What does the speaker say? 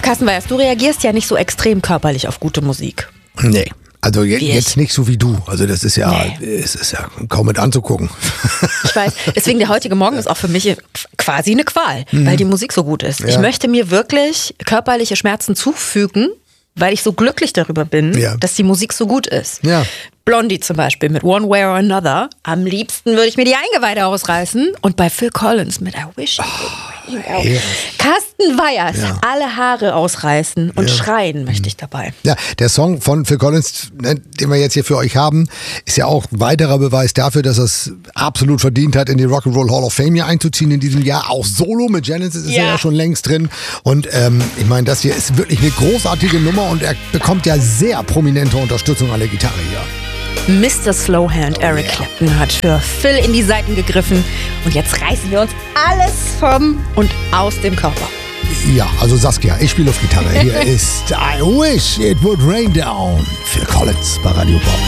Carsten Weihers, du reagierst ja nicht so extrem körperlich auf gute Musik. Nee. Also jetzt nicht so wie du. Also das ist ja, es ist ja kaum mit anzugucken. Ich weiß, deswegen der heutige Morgen ist auch für mich quasi eine Qual, weil die Musik so gut ist. Ja. Ich möchte mir wirklich körperliche Schmerzen zufügen, weil ich so glücklich darüber bin, dass die Musik so gut ist. Ja. Blondie zum Beispiel mit One Way or Another. Am liebsten würde ich mir die Eingeweide ausreißen. Und bei Phil Collins mit I Wish It Would Rain Down. Carsten Weihers, alle Haare ausreißen und schreien möchte ich dabei. Ja, der Song von Phil Collins, den wir jetzt hier für euch haben, ist ja auch ein weiterer Beweis dafür, dass er es absolut verdient hat, in die Rock'n'Roll Hall of Fame hier einzuziehen in diesem Jahr. Auch Solo mit Genesis ist er ja schon längst drin. Und ich meine, das hier ist wirklich eine großartige Nummer und er bekommt ja sehr prominente Unterstützung an der Gitarre hier. Mr. Slowhand Eric Clapton hat für Phil in die Seiten gegriffen und jetzt reißen wir uns alles vom und aus dem Körper. Ja, also Saskia, ich spiele auf Gitarre. Hier ist I Wish It Would Rain Down. Phil Collins bei Radio Bob.